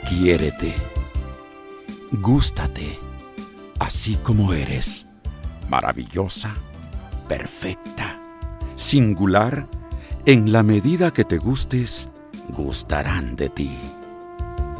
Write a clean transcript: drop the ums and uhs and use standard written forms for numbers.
Quiérete. Gústate, así como eres. Maravillosa, perfecta, singular. En la medida que te gustes, gustarán de ti.